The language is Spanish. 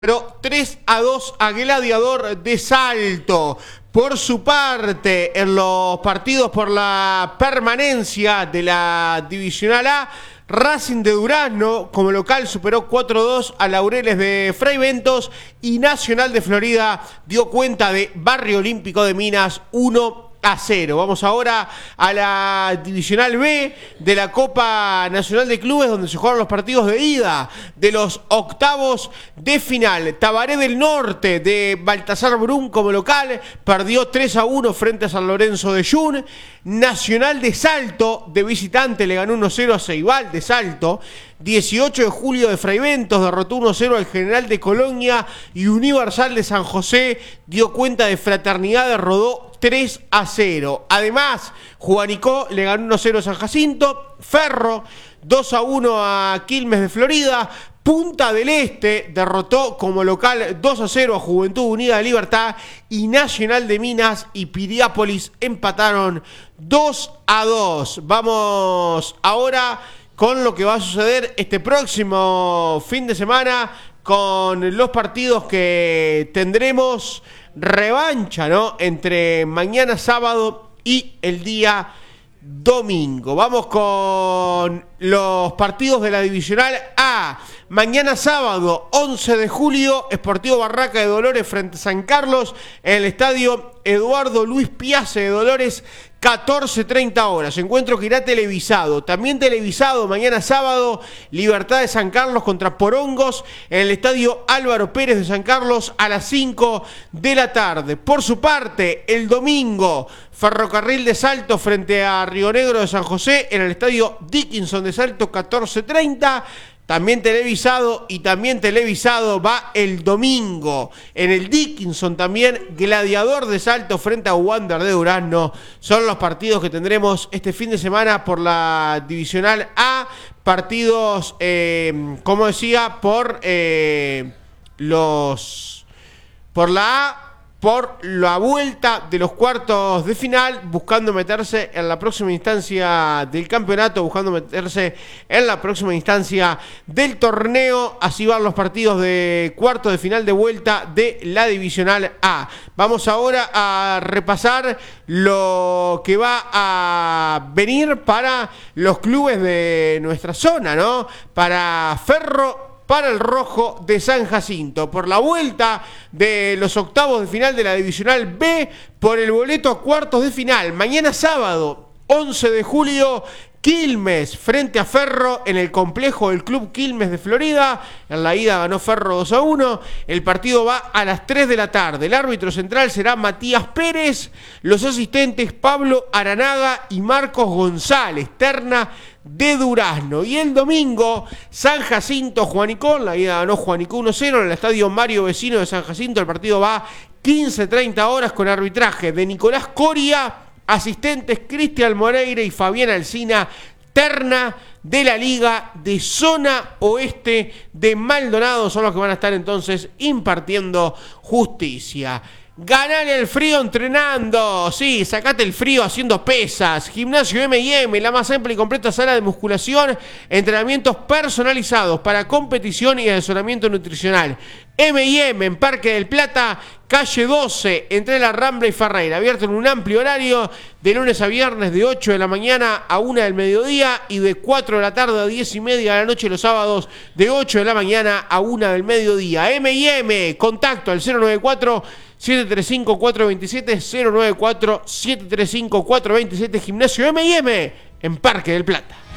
Pero 3-2 a Gladiador de Salto. Por su parte, en los partidos por la permanencia de la Divisional A, Racing de Durazno como local superó 4-2 a Laureles de Fray Bentos y Nacional de Florida dio cuenta de Barrio Olímpico de Minas 1-0. Vamos ahora a la Divisional B de la Copa Nacional de Clubes, donde se jugaron los partidos de ida de los octavos de final. Tabaré del Norte de Baltasar Brum como local perdió 3-1 frente a San Lorenzo de Yun. Nacional de Salto de visitante le ganó 1-0 a Ceibal de Salto. 18 de julio de Fray Bentos derrotó 1-0 al General de Colonia y Universal de San José dio cuenta de Fraternidad de Rodó 3-0. Además, Juanicó le ganó 1-0 a San Jacinto. Ferro 2-1 a Quilmes de Florida. Punta del Este derrotó como local 2-0 a Juventud Unida de Libertad y Nacional de Minas y Piriápolis empataron 2-2. Vamos ahora con lo que va a suceder este próximo fin de semana con los partidos que tendremos revancha, ¿no? Entre mañana sábado y el día domingo. Vamos con los partidos de la Divisional A. Mañana sábado, 11 de julio, Sportivo Barraca de Dolores frente a San Carlos en el estadio Eduardo Luis Piazza de Dolores, 14:30 horas. Encuentro que irá televisado. También televisado mañana sábado, Libertad de San Carlos contra Porongos en el estadio Álvaro Pérez de San Carlos a las 5 de la tarde. Por su parte, el domingo, Ferrocarril de Salto frente a Río Negro de San José en el estadio Dickinson de Salto, 14:30. También televisado va el domingo. En el Dickinson también Gladiador de Salto frente a Wander de Durazno. Son los partidos que tendremos este fin de semana por la Divisional A. Partidos, como decía, por la A. Por la vuelta de los cuartos de final, buscando meterse en la próxima instancia del campeonato, buscando meterse en la próxima instancia del torneo. Así van los partidos de cuartos de final de vuelta de la Divisional A. Vamos ahora a repasar lo que va a venir para los clubes de nuestra zona, ¿no? Para Ferro, para el Rojo de San Jacinto, por la vuelta de los octavos de final de la Divisional B, por el boleto a cuartos de final. Mañana sábado, 11 de julio, Quilmes frente a Ferro en el complejo del Club Quilmes de Florida. En la ida ganó Ferro 2-1. El partido va a las 3 de la tarde. El árbitro central será Matías Pérez. Los asistentes Pablo Aranaga y Marcos González, terna de Durazno. Y el domingo, San Jacinto Juanicó. La ida ganó Juanicó 1-0 en el estadio Mario Vecino de San Jacinto. El partido va 15:30 horas con arbitraje de Nicolás Coria. Asistentes Cristian Moreira y Fabián Alsina, terna de la Liga de Zona Oeste de Maldonado. Son los que van a estar entonces impartiendo justicia. Ganale el frío entrenando, sí, sacate el frío haciendo pesas. Gimnasio M&M, la más amplia y completa sala de musculación, entrenamientos personalizados para competición y asesoramiento nutricional. M&M en Parque del Plata, calle 12, entre La Rambla y Ferreira, abierto en un amplio horario de lunes a viernes de 8 de la mañana a 1 del mediodía y de 4 de la tarde a 10 y media de la noche los sábados de 8 de la mañana a 1 del mediodía. M&M, contacto al 094-735-427, 094-735-427, Gimnasio M&M en Parque del Plata.